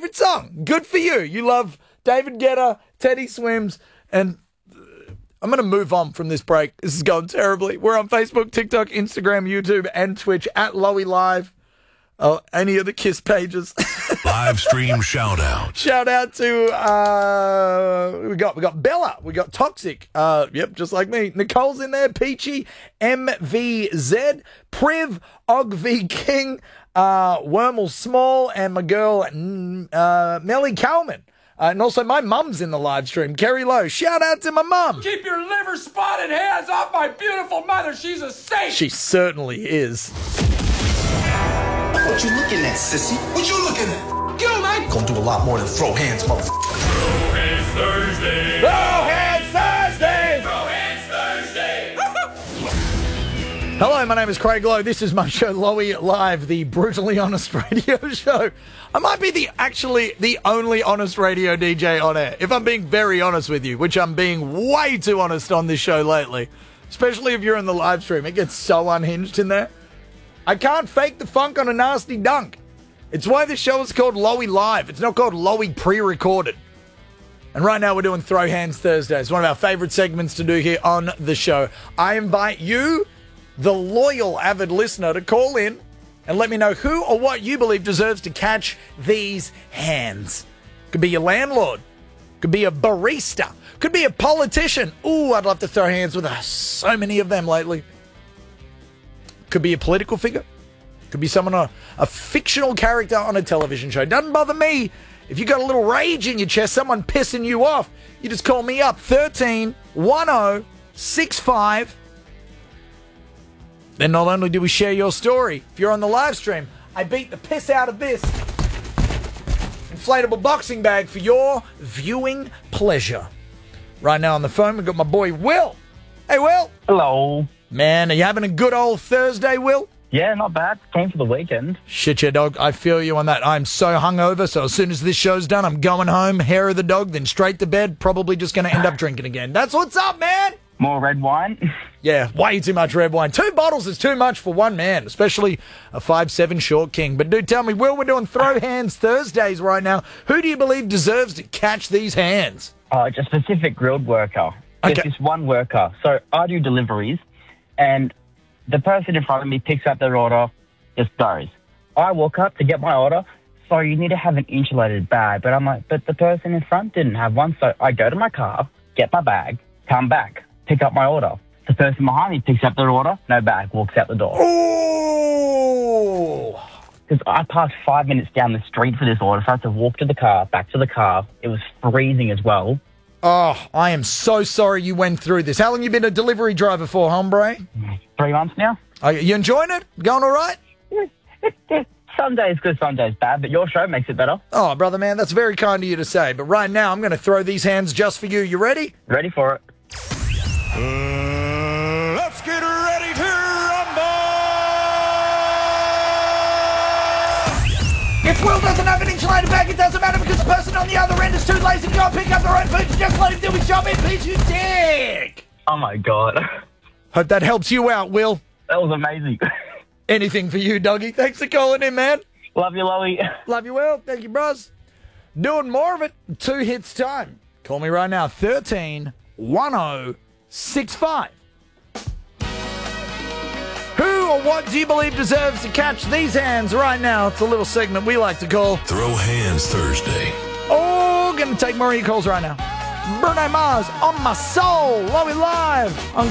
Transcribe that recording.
favourite song. Good for you. You love David Guetta, Teddy Swims, and I'm going to move on from this break. This is going terribly. We're on Facebook, TikTok, Instagram, YouTube, and Twitch at Lowy Live. Oh, any of the KISS pages. Live stream shout out. Shout out to we got Bella, we got Toxic, yep, just like me. Nicole's in there, Peachy, MVZ, Priv, Ogv King, Wormel Small, and my girl Melly Coleman. And also my mum's in the live stream, Kerry Lowe. Shout out to my mum. Keep your liver spotted hands off my beautiful mother. She's a saint. She certainly is. What you looking at, sissy? What you looking at? Yo, man. Gonna do a lot more than throw hands, motherfucker. Throw hands Thursday. Throw hands Thursday. Throw hands Thursday. Hello, my name is Craig Lowe. This is my show, Lowy Live, the brutally honest radio show. I might be the only honest radio DJ on air, if I'm being very honest with you, which I'm being way too honest on this show lately, especially if you're in the live stream. It gets so unhinged in there. I can't fake the funk on a nasty dunk. It's why this show is called Lowy Live. It's not called Lowy pre-recorded. And right now we're doing Throw Hands Thursday. It's one of our favourite segments to do here on the show. I invite you, the loyal avid listener, to call in and let me know who or what you believe deserves to catch these hands. Could be your landlord. Could be a barista. Could be a politician. Ooh, I'd love to throw hands with so many of them lately. Could be a political figure. Could be someone, a fictional character on a television show. Doesn't bother me. If you got a little rage in your chest, someone pissing you off, you just call me up, 13 10 65. Then not only do we share your story, if you're on the live stream, I beat the piss out of this inflatable boxing bag for your viewing pleasure. Right now on the phone, we've got my boy Will. Hey, Will. Hello. Man, are you having a good old Thursday, Will? Yeah, not bad. Came for the weekend. Shit, yeah, dog. I feel you on that. I'm so hungover, so as soon as this show's done, I'm going home, hair of the dog, then straight to bed, probably just going to end up drinking again. That's what's up, man! More red wine. Yeah, way too much red wine. 2 bottles is too much for one man, especially a 5'7" short king. But dude, tell me, Will, we're doing Throw Hands Thursdays right now. Who do you believe deserves to catch these hands? It's a specific grilled worker. Okay. There's this one worker. So I do deliveries, and the person in front of me picks up their order, just goes. I walk up to get my order. So you need to have an insulated bag. But I'm like, but the person in front didn't have one. So I go to my car, get my bag, come back, pick up my order. The person behind me picks up their order, no bag, walks out the door. Ooh! Because I passed 5 minutes down the street for this order, so I had to walk to the car, back to the car. It was freezing as well. Oh, I am so sorry you went through this. How long you been a delivery driver for, hombre? 3 months now. You enjoying it? Going all right? Some days good, some days bad, but your show makes it better. Oh, brother, man, that's very kind of you to say. But right now, I'm going to throw these hands just for you. You ready? Ready for it. Let's get ready to rumble. If Will doesn't have an insulated bag, it doesn't matter because the person on the other end is too lazy to go and pick up their own food. Just let him do his job and piece you dick. Oh my God. Hope that helps you out, Will. That was amazing. Anything for you, doggy. Thanks for calling in, man. Love you, Lowy. Love you, Will. Thank you, bros. Doing more of it. 2 hits time. Call me right now. 13 10 65. Who or what do you believe deserves to catch these hands right now? It's a little segment we like to call Throw Hands Thursday. Oh, gonna take more of your calls right now. Bruno Mars, On My Soul, Lowy Live on